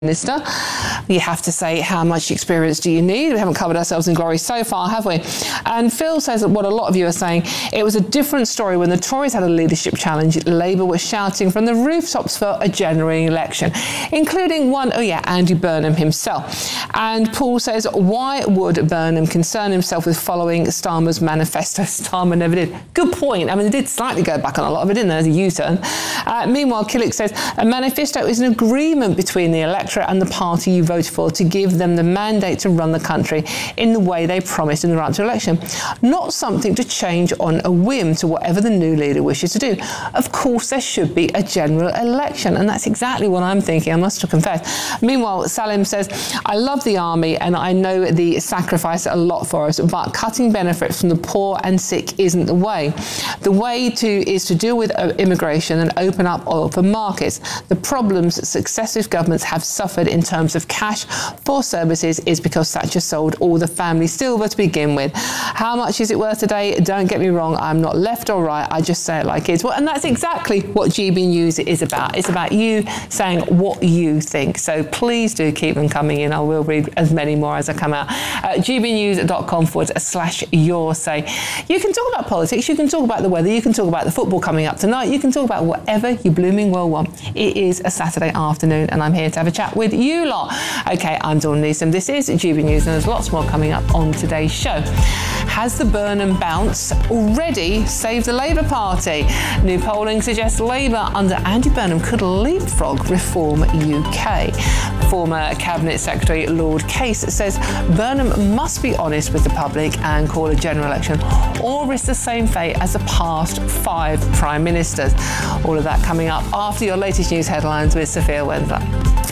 Minister. You have to say, how much experience do you need? We haven't covered ourselves in glory so far, have we? And Phil says that what a lot of you are saying, it was a different story when the Tories had a leadership challenge. Labour was shouting from the rooftops for a general election, including Andy Burnham himself. And Paul says, why would Burnham concern himself with following Starmer's manifesto? Starmer never did. Good point. I mean, they did slightly go back on a lot of it, didn't they, as a U-turn. Meanwhile, Killick says, a manifesto is an agreement between the electorate and the party you voted for to give them the mandate to run the country in the way they promised in the run to election, not something to change on a whim to whatever the new leader wishes to do. Of course, there should be a general election, and that's exactly what I'm thinking, I must confess. Meanwhile, Salim says, I love the army and I know they sacrifice a lot for us, but cutting benefits from the poor and sick isn't the way. The way is to deal with immigration and open up oil for markets. The problems successive governments have suffered in terms of cash for services is because Thatcher sold all the family silver to begin with. How much is it worth today? Don't get me wrong, I'm not left or right, I just say it like it is. Well, and that's exactly what GB News is about. It's about you saying what you think. So please do keep them coming in. I will read as many more as I come out. gbnews.com/your say. You can talk about politics, you can talk about the weather, you can talk about the football coming up tonight, you can talk about whatever you blooming well want. It is a Saturday afternoon and I'm here to have a chat with you lot. Okay, I'm Dawn Neeson. This is GB News and there's lots more coming up on today's show. Has the Burnham bounce already saved the Labour Party? New polling suggests Labour under Andy Burnham could leapfrog Reform UK. Former Cabinet Secretary Lord Case says Burnham must be honest with the public and call a general election or risk the same fate as the past 5 Prime Ministers. All of that coming up after your latest news headlines with Sophia Wendler.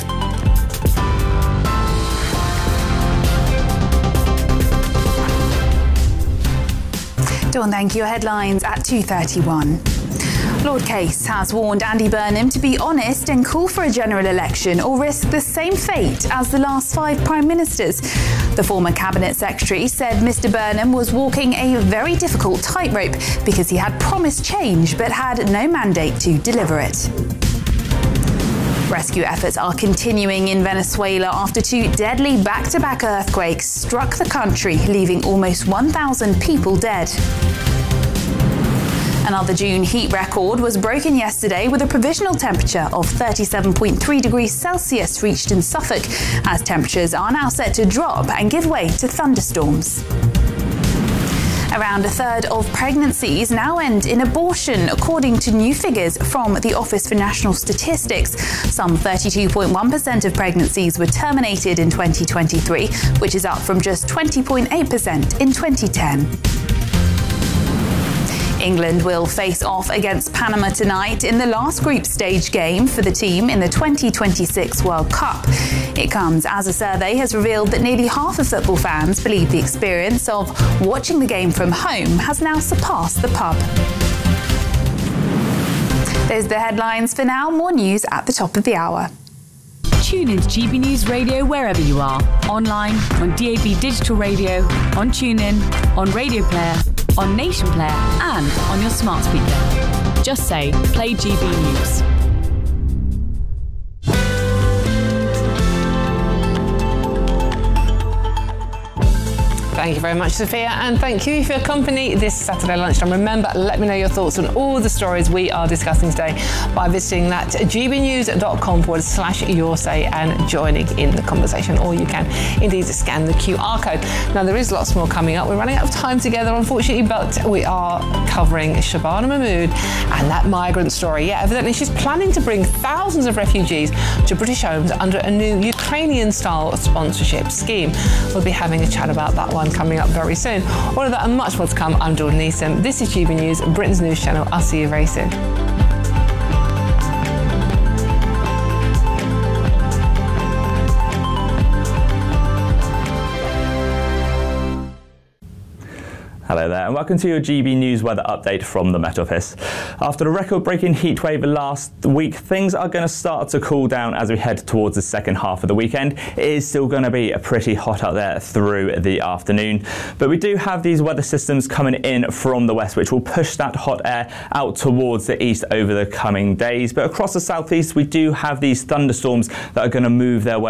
Dawn, thank you. Headlines at 2:31. Lord Case has warned Andy Burnham to be honest and call for a general election or risk the same fate as the last 5 Prime Ministers. The former Cabinet Secretary said Mr Burnham was walking a very difficult tightrope because he had promised change but had no mandate to deliver it. Rescue efforts are continuing in Venezuela after 2 deadly back-to-back earthquakes struck the country, leaving almost 1,000 people dead. Another June heat record was broken yesterday with a provisional temperature of 37.3 degrees Celsius reached in Suffolk, as temperatures are now set to drop and give way to thunderstorms. Around a third of pregnancies now end in abortion, according to new figures from the Office for National Statistics. Some 32.1% of pregnancies were terminated in 2023, which is up from just 20.8% in 2010. England will face off against Panama tonight in the last group stage game for the team in the 2026 World Cup. It comes as a survey has revealed that nearly half of football fans believe the experience of watching the game from home has now surpassed the pub. There's the headlines for now. More news at the top of the hour. Tune into GB News Radio wherever you are. Online, on DAB Digital Radio, on TuneIn, on Radio Player, on Nation Player and on your smart speaker. Just say, play GB News. Thank you very much, Sophia, and thank you for your company this Saturday lunchtime. Remember, let me know your thoughts on all the stories we are discussing today by visiting that gbnews.com/your say and joining in the conversation. Or you can indeed scan the QR code. Now, there is lots more coming up. We're running out of time together, unfortunately, but we are covering Shabana Mahmood and that migrant story. Yeah, evidently she's planning to bring thousands of refugees to British homes under a new Ukrainian-style sponsorship scheme. We'll be having a chat about that one coming up very soon. All of that and much more to come. I'm Dawn Neeson. This is GB News, Britain's news channel. I'll see you very soon. Hello there and welcome to your GB News weather update from the Met Office. After a record-breaking heatwave last week, things are going to start to cool down as we head towards the second half of the weekend. It is still going to be pretty hot out there through the afternoon, but we do have these weather systems coming in from the west which will push that hot air out towards the east over the coming days. But across the southeast we do have these thunderstorms that are going to move their way